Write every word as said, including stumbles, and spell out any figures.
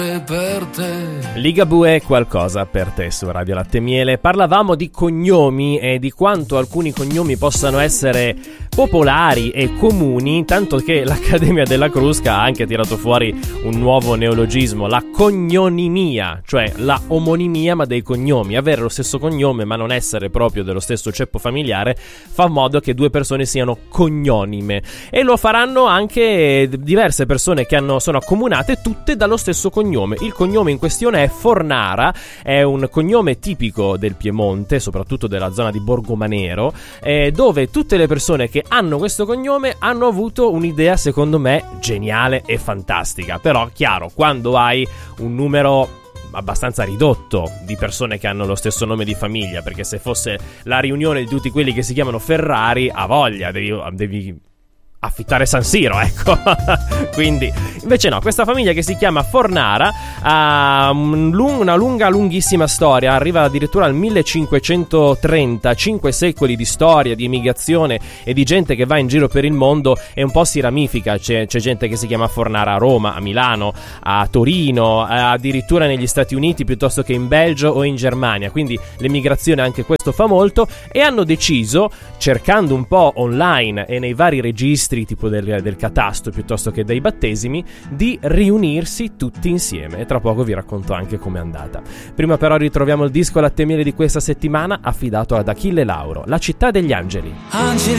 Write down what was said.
per te. Ligabue è qualcosa per te su Radio Latte e Miele. Parlavamo di cognomi e di quanto alcuni cognomi possano essere popolari e comuni, tanto che l'Accademia della Crusca ha anche tirato fuori un nuovo neologismo, la cognonimia, cioè la omonimia ma dei cognomi. Avere lo stesso cognome ma non essere proprio dello stesso ceppo familiare fa modo che due persone siano cognonime, e lo faranno anche diverse persone che hanno, sono accomunate tutte dallo stesso cognome. Il cognome in questione è Fornara, è un cognome tipico del Piemonte, soprattutto della zona di Borgomanero, eh, dove tutte le persone che hanno questo cognome hanno avuto un'idea secondo me geniale e fantastica. Però chiaro, quando hai un numero abbastanza ridotto di persone che hanno lo stesso nome di famiglia, perché se fosse la riunione di tutti quelli che si chiamano Ferrari, a voglia, devi, devi affittare San Siro, ecco. Quindi invece no, questa famiglia che si chiama Fornara ha un lung- una lunga lunghissima storia, arriva addirittura al millecinquecentotrenta, cinque secoli di storia, di emigrazione e di gente che va in giro per il mondo, e un po' si ramifica. C'è, c'è gente che si chiama Fornara a Roma, a Milano, a Torino, addirittura negli Stati Uniti piuttosto che in Belgio o in Germania, quindi l'emigrazione anche questo fa molto, e hanno deciso, cercando un po' online e nei vari registri tipo del, del catasto piuttosto che dei battesimi, di riunirsi tutti insieme, e tra poco vi racconto anche com'è andata. Prima però ritroviamo il disco Latte e Miele di questa settimana, affidato ad Achille Lauro, La città degli angeli. Angeli